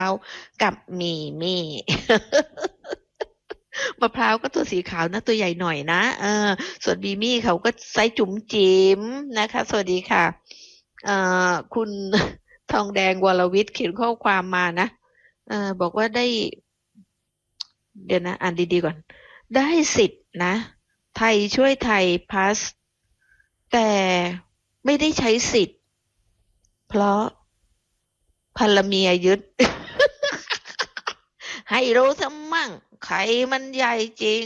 วกับหมี่มี่ มะพร้าวก็ตัวสีขาวนะตัวใหญ่หน่อยนะส่วนบีมี่เขาก็ไซส์จุ๋มจิ๋มนะคะสวัสดีค่ะคุณทองแดงวรวิทย์เขียนข้อความมานะบอกว่าได้เดี๋ยวนะอ่านดีๆก่อนได้สิทธิ์นะไทยช่วยไทยพาสแต่ไม่ได้ใช้สิทธิ์เพราะพลเมียยึด ให้รู้ซะมั่งใครมันใหญ่จริง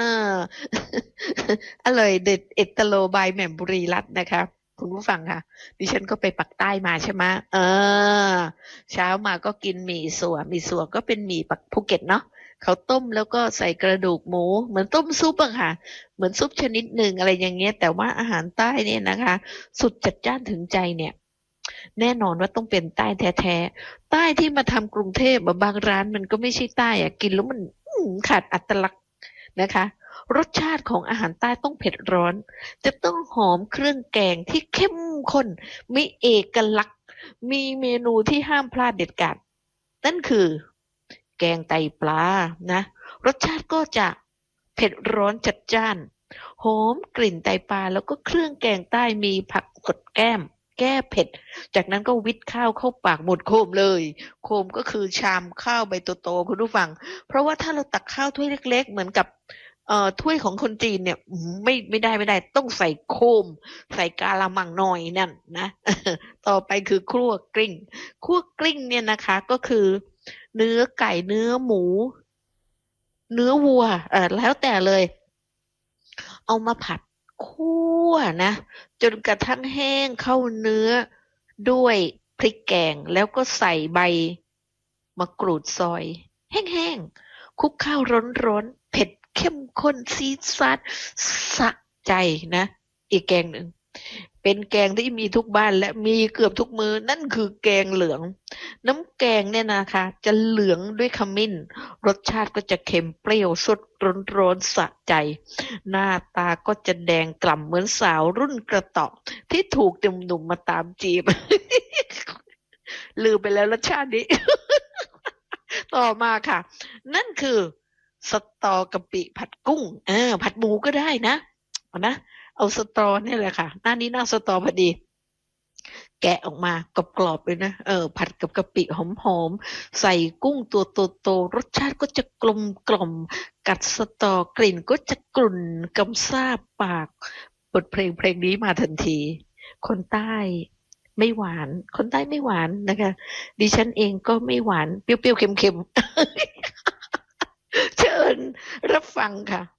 อร่อยเด็ดเอตโลบายแหม่มบุรีรัตน์นะคะคุณผู้ฟังค่ะดิฉันก็ไปปักใต้มาใช่ไหมเช้ามาก็กินหมี่สัวก็เป็นหมี่ปักภูเก็ตเนาะเขาต้มแล้วก็ใส่กระดูกหมูเหมือนต้มซุปอะค่ะเหมือนซุปชนิดหนึ่งอะไรอย่างเงี้ยแต่ว่าอาหารใต้เนี่ยนะคะสุดจัดจ้านถึงใจเนี่ยแน่นอนว่าต้องเป็นใต้แท้ๆ ใต้ที่มาทำกรุงเทพบางร้านมันก็ไม่ใช่ใต้อะกินแล้วมันขาดอัตลักษณ์นะคะรสชาติของอาหารใต้ต้องเผ็ดร้อนจะต้องหอมเครื่องแกงที่เข้มข้นมีเอกลักษณ์มีเมนูที่ห้ามพลาดเด็ดขาดนั่นคือแกงไตปลานะรสชาติก็จะเผ็ดร้อนจัดจ้านหอมกลิ่นไตปลาแล้วก็เครื่องแกงใต้มีผักสดแก้มแก้เผ็ด จากนั้นก็วิทข้าวเข้าปากหมดโคมเลยโคมก็คือชามข้าวใบโตๆคุณผู้ฟังเพราะว่าถ้าเราตักข้าวถ้วยเล็กๆเหมือนกับถ้วยของคนจีนเนี่ยไม่ได้ต้องใส่โคมใส่กาละมังหน่อยนั่นนะต่อไปคือคั่วกลิ้งเนี่ยนะคะก็คือเนื้อไก่เนื้อหมูเนื้อวัวแล้วแต่เลยเอามาผัดคั่วนะจนกระทั่งแห้งเข้าเนื้อ ด้วยพริกแกงแล้วก็ใส่ใบมะกรูดซอยแห้งๆคลุกข้าวร้อนๆเผ็ดเข้มข้นซีดซาดสะใจนะอีกแกงหนึ่งเป็นแกงที่มีทุกบ้านและมีเกือบทุกมื้อนั่นคือแกงเหลืองน้ำแกงเนี่ยนะคะจะเหลืองด้วยขมิ้นรสชาติก็จะเค็มเปรี้ยวสดร้อนๆสะใจหน้าตาก็จะแดงกล่ำเหมือนสาวรุ่นกระเตาะที่ถูกหนุ่มๆมาตามจีบ ลืมไปแล้วรสชาตินี้ ต่อมาค่ะนั่นคือสตอกะปิผัดกุ้งผัดหมูก็ได้นะเอานะเอาสตอเนี่ยแหละค่ะหน้านี้หน้าสตอพอดีแกะออกมากรอบๆเลยนะผัดกับกะปิหอมๆใส่กุ้งตัวโตๆรสชาติก็จะกลมกล่อมกัดสตอกลิ่นก็จะกลุ่นกำซาบปากบทเพลงนี้มาทันทีคนใต้ไม่หวานคนใต้ไม่หวานนะคะดิฉันเองก็ไม่หวานเปรี้ยวๆเค็มๆ เชิญรับฟังค่ะ